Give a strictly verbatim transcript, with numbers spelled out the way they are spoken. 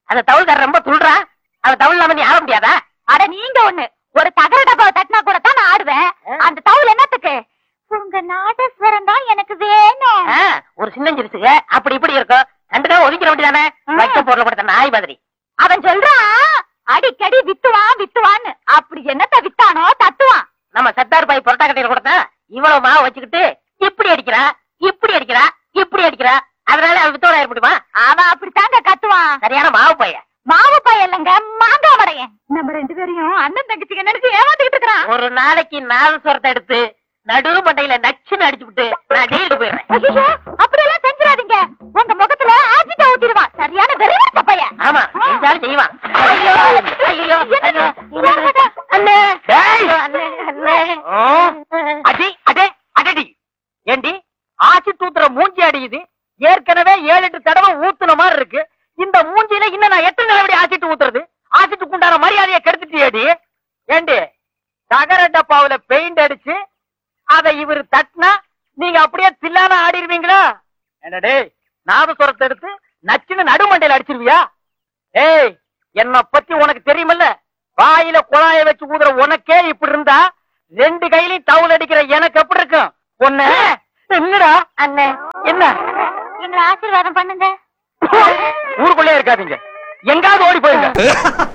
அந்த தவுள்கார ரொம்ப துள்றா. அவன் தவுள் இல்லாம நீ ஆட முடியாதா? அட நீங்க ஒண்ணு, ஒரு தகர டப்பாவை தட்டினா கூட தான் நான் ஆடுவேன். அந்த தவுள் என்னத்துக்கு? உங்க நாதஸ்வரம் தான் எனக்கு வேணும். ஒரு சின்னஞ்சிருச்சுங்க அப்படி இப்படி இருக்கும். ரெண்டு நாள் ஒதுக்கிற வேண்டியதானே? வைக்க பொருளை கொடுத்த நாய் மாதிரி. அவன் சொல்றான் அடிக்கடி வித்துவான் வித்துவான்னு. அப்படி என்னத்த வித்தானோ தத்துவான். நம்ம சத்தார் பாய் புரட்டா கட்டையில கொடுத்தா இவ்வளவு மாவு வச்சுக்கிட்டு இப்படி அடிக்கிறா இப்படி அடிக்கிறா இப்படி அடிக்கிறா. அதனால அவன் வித்தோட ஏற்படுமா? அவன் அப்படித்தாங்க கத்துவான். சரியான மாவு பையன். மாவு பையன் இல்லங்க, மாங்கா வடையன். நம்ம ரெண்டு பேரையும் அண்ணன் தங்கச்சிங்க நினைச்சு ஏமாத்திக்கிட்டு இருக்கிறான். ஒரு நாளைக்கு நாதஸ்வரத்தை எடுத்து நடு மண்டையில நச்சுன்னு அடிச்சு விட்டு நான் ஜெயிலுக்கு போயிடுறேன். அப்படியெல்லாம் செஞ்சிடாதீங்க. உங்க முகத்துல ஆசிட்ட ஊத்திடுவான். சரியான வெறிவட்ட பையன். ஆமா, செஞ்சாலும் செய்வான். ஏண்டி ஆசி தூத்துற மூஞ்சி அடிக்குது. ஏற்கனவே ஏழு எட்டு தடவை ஊத்துன மாதிரி இருக்கு. இந்த மூஞ்சியில இன்னும் நான் எத்தனை நிலவடி ஆசிட்டு ஊத்துறது? ஆசிட்டுக்கு உண்டான மரியாதையை கெடுத்துட்டியேடி. ஏண்டி தகர டப்பாவுல பெயிண்ட் அடிச்சு அதை இவரு தட்டினா நீங்க அப்படியே தில்லான ஆடிடுவீங்களா? என்னடே நாதஸ்வரத்தை எடுத்து நச்சுன்னு நடுமண்டையில அடிச்சிருவியா? ஏய், என்ன பத்தி உனக்கு தெரியுமல்ல? வாயில குழாய வச்சு ஊதுற உனக்கே இப்படி இருந்தா ரெண்டு கையிலையும் தவுள் அடிக்கிற எனக்கு எப்படி இருக்கும்? ஒண்ணு என்னடா அண்ணே, என்ன எங்களை ஆசீர்வாதம் பண்ணுங்க. ஊருக்குள்ளே இருக்காதீங்க, எங்காவது ஓடி போயிருங்க.